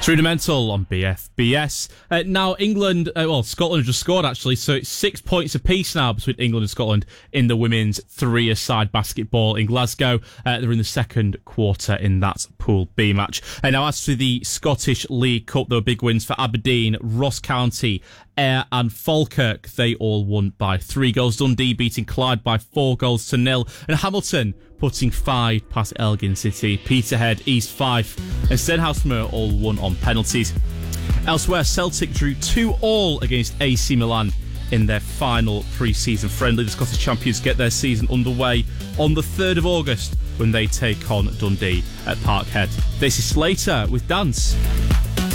It's Rudimental on BFBS. Now Scotland just scored actually, so it's 6 points apiece now between England and Scotland in the women's three-a-side basketball in Glasgow. They're in the second quarter in that Pool B match. Now as to the Scottish League Cup, there were big wins for Aberdeen, Ross County, Ayr and Falkirk. They all won by 3 goals. Dundee beating Clyde by 4-0, and Hamilton putting 5 past Elgin City. Peterhead, East Fife and Stenhousemuir all won on penalties. Elsewhere, Celtic drew 2-2 against AC Milan in their final pre-season friendly. The Scottish champions get their season underway on the 3rd of August when they take on Dundee at Parkhead. This is Slater with Dance.